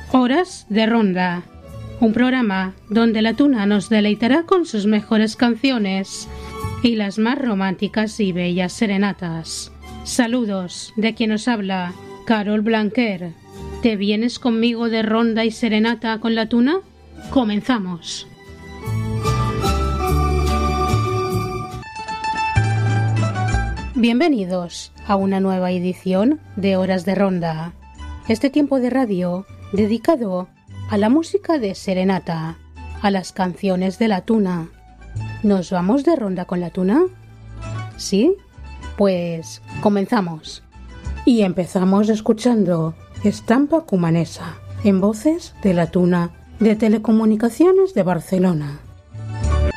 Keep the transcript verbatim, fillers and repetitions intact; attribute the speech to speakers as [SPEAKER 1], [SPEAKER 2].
[SPEAKER 1] Horas de Ronda, un programa donde la tuna nos deleitará con sus mejores canciones y las más románticas y bellas serenatas. Saludos de quien nos habla, Carol Blanquer. ¿Te vienes conmigo de ronda y serenata con la tuna? ¡Comenzamos! Bienvenidos a una nueva edición de Horas de Ronda. Este tiempo de radio dedicado a la música de serenata, a las canciones de la tuna. ¿Nos vamos de ronda con la tuna? ¿Sí? Pues comenzamos. Y empezamos escuchando Estampa Cumanesa, en voces de la tuna de Telecomunicaciones de Barcelona.